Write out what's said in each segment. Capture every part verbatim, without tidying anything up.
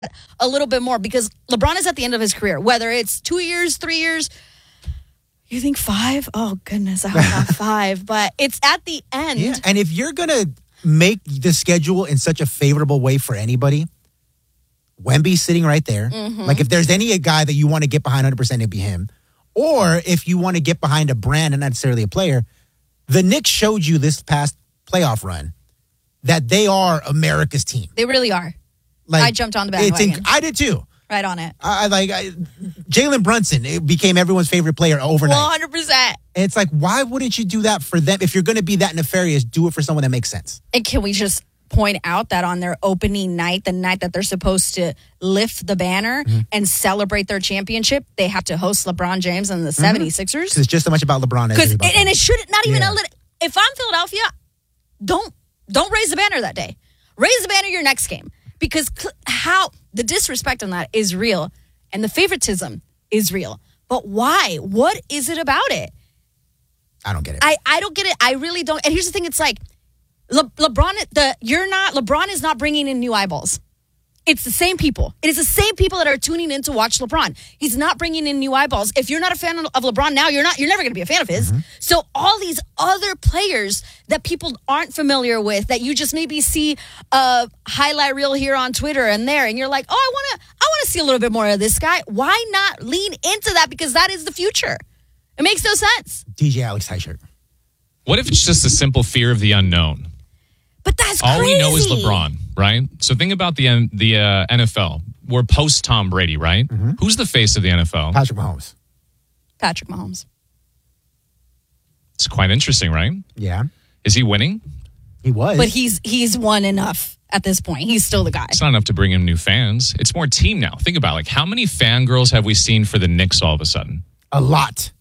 a little bit more because LeBron is at the end of his career, whether it's two years, three years. You think five? Oh, goodness. I hope not five. But it's at the end. Yeah, and if you're going to make the schedule in such a favorable way for anybody, Wemby's sitting right there. Mm-hmm. Like, if there's any a guy that you want to get behind one hundred percent, it'd be him. Or if you want to get behind a brand and not necessarily a player, the Knicks showed you this past playoff run that they are America's team. They really are. Like, I jumped on the bandwagon. Inc- I did too. Right on it. I, I like I, Jalen Brunson. It became everyone's favorite player overnight. one hundred percent. And it's like, why wouldn't you do that for them? If you're going to be that nefarious, do it for someone that makes sense. And can we just point out that on their opening night, the night that they're supposed to lift the banner mm-hmm. and celebrate their championship, they have to host LeBron James and the mm-hmm. seventy-sixers? Because it's just so much about LeBron. As about and it should not even... Yeah. A, if I'm Philadelphia, don't don't raise the banner that day. Raise the banner your next game. Because how... The disrespect on that is real. And the favoritism is real. But why? What is it about it? I don't get it. I, I don't get it. I really don't. And here's the thing. It's like, Le, LeBron, the you're not, LeBron is not bringing in new eyeballs. It's the same people. It is the same people that are tuning in to watch LeBron. He's not bringing in new eyeballs. If you're not a fan of LeBron now, you're not. You're never going to be a fan of his. Mm-hmm. So all these other players that people aren't familiar with, that you just maybe see a highlight reel here on Twitter and there, and you're like, oh, I want to, I want to see a little bit more of this guy. Why not lean into that? Because that is the future. It makes no sense. D J Alex Tyshirt. What if it's just a simple fear of the unknown? But that's all crazy. we know is LeBron, right? So think about the the uh, N F L. We're post Tom Brady, right? Mm-hmm. Who's the face of the N F L? Patrick Mahomes. Patrick Mahomes. It's quite interesting, right? Yeah. Is he winning? He was. But he's he's won enough at this point. He's still the guy. It's not enough to bring in new fans. It's more team now. Think about it. Like, how many fangirls have we seen for the Knicks all of a sudden? A lot.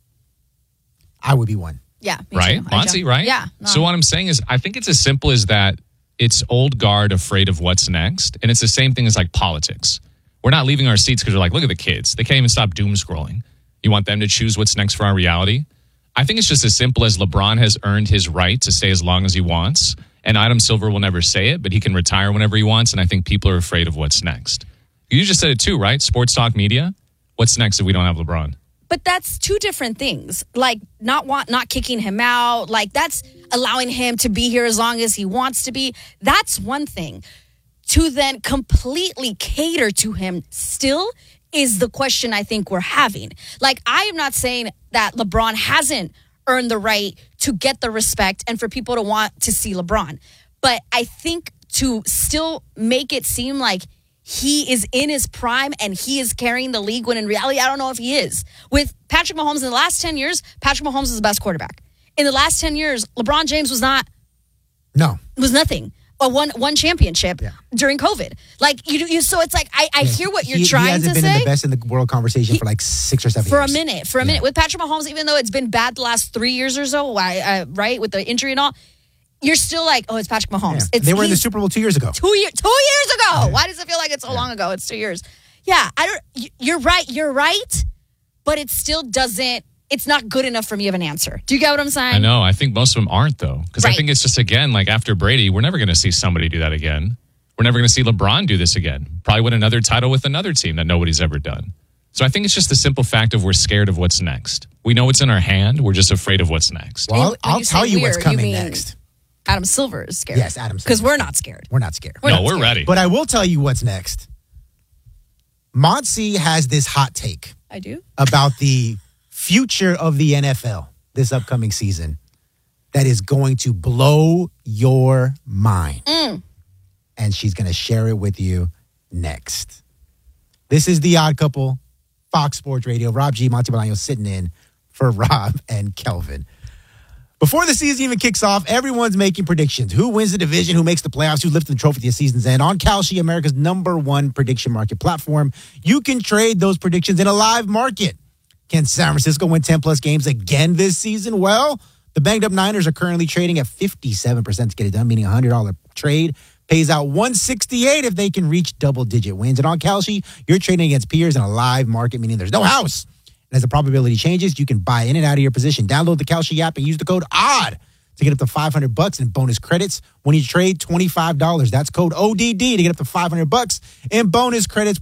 I would be one. Yeah. Right? Monty, right? Yeah. No. So what I'm saying is, I think it's as simple as that. It's old guard afraid of what's next. And it's the same thing as like politics. We're not leaving our seats because we're like, look at the kids. They can't even stop doom scrolling. You want them to choose what's next for our reality? I think it's just as simple as LeBron has earned his right to stay as long as he wants. And Adam Silver will never say it, but he can retire whenever he wants. And I think people are afraid of what's next. You just said it too, right? Sports talk media. What's next if we don't have LeBron? But that's two different things. Like not want, not kicking him out. Like that's allowing him to be here as long as he wants to be. That's one thing. To then completely cater to him still is the question I think we're having. Like I am not saying that LeBron hasn't earned the right to get the respect and for people to want to see LeBron. But I think to still make it seem like he is in his prime and he is carrying the league when in reality, I don't know if he is. With Patrick Mahomes in the last ten years, Patrick Mahomes is the best quarterback. In the last ten years, LeBron James was not. No. Was nothing. A one one championship yeah. during COVID. Like, you, you so it's like, I, I yeah. hear what you're he, trying to say. He hasn't been say. in the best in the world conversation he, for like six or seven for years. For a minute. For a yeah. minute. With Patrick Mahomes, even though it's been bad the last three years or so, I, I, right, with the injury and all, you're still like, oh, it's Patrick Mahomes. Yeah. It's, they were in the Super Bowl two years ago. Two, year, two years ago. Yeah. Why does it feel like it's so yeah. long ago? It's two years. Yeah, I don't. You're right. You're right. But it still doesn't. It's not good enough for me of an answer. Do you get what I'm saying? I know. I think most of them aren't, though. Because right. I think it's just, again, like after Brady, we're never going to see somebody do that again. We're never going to see LeBron do this again. Probably win another title with another team that nobody's ever done. So I think it's just the simple fact of we're scared of what's next. We know what's in our hand. We're just afraid of what's next. Well, I'll, I'll tell you what's coming you next. Adam Silver is scared. Yes, Adam Silver. Because we're not scared. We're not scared. We're no, not we're scared. ready. But I will tell you what's next. Monty has this hot take. I do? About the future of the N F L this upcoming season that is going to blow your mind. Mm. And she's going to share it with you next. This is The Odd Couple, Fox Sports Radio. Rob G, Monty Bolaños sitting in for Rob and Kelvin. Before the season even kicks off, everyone's making predictions. Who wins the division? Who makes the playoffs? Who's lifting the trophy at the season's end? On Kalshi, America's number one prediction market platform, you can trade those predictions in a live market. Can San Francisco win ten-plus games again this season? Well, the banged-up Niners are currently trading at fifty-seven percent to get it done, meaning a one hundred dollars trade pays out one hundred sixty-eight dollars if they can reach double-digit wins. And on Kalshi, you're trading against peers in a live market, meaning there's no house. And as the probability changes, you can buy in and out of your position. Download the Kalshi app and use the code ODD to get up to five hundred bucks in bonus credits when you trade twenty-five dollars. That's code O D D to get up to five hundred bucks in bonus credits.